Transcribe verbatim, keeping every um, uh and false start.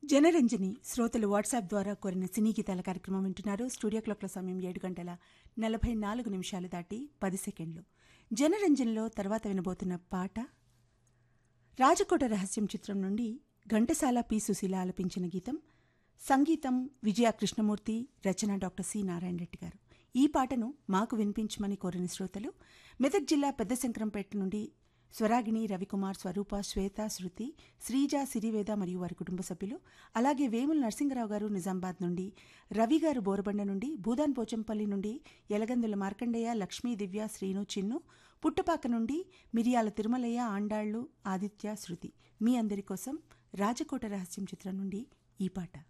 జనరంజని శ్రోతలు వాట్సాప్ ద్వారా కోరిన సినీ గీతాల కార్యక్రమం వింటున్నారు. స్టూడియో క్లాక్ల సమయం ఏడు గంటల నలభై నాలుగు నిమిషాలు దాటి పది సెకండ్లు. జనరంజన్లో తర్వాత వినబోతున్న పాట రాజకోట రహస్యం చిత్రం నుండి ఘంటసాల పి సుశీల ఆలపించిన గీతం. సంగీతం విజయ కృష్ణమూర్తి, రచన డాక్టర్ సి నారాయణ రెడ్డి గారు. ఈ పాటను మాకు వినిపించమని కోరిన శ్రోతలు మెదక్ జిల్లా పెద్ద శంకరంపేట నుండి స్వరాగిణి, రవికుమార్, స్వరూప, శ్వేత, శృతి, శ్రీజ, సిరివేద మరియు వారి కుటుంబ సభ్యులు, అలాగే వేముల నరసింగరావు గారు నిజామాబాద్ నుండి, రవి గారు బోరబండ నుండి, భూదాన్ పోచంపల్లి నుండి, యలగందుల మార్కండేయ, లక్ష్మీ, దివ్య, శ్రీను, చిన్ను, పుట్టపాక నుండి, మిరియాల తిరుమలయ్య, ఆండాళ్లు, ఆదిత్య, శృతి. మీ అందరి కోసం రాజకోట రహస్యం చిత్రం నుండి ఈ పాట.